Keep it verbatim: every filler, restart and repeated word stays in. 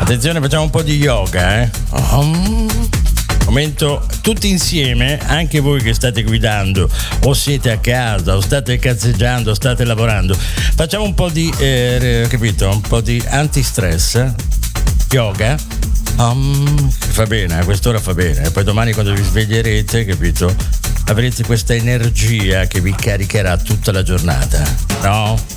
Attenzione, facciamo un po' di yoga, eh. Um. Momento tutti insieme, anche voi che state guidando o siete a casa o state cazzeggiando o state lavorando, facciamo un po' di eh, capito, un po' di antistress, yoga. Um, fa bene, a quest'ora fa bene, e poi domani quando vi sveglierete, capito, avrete questa energia che vi caricherà tutta la giornata, no?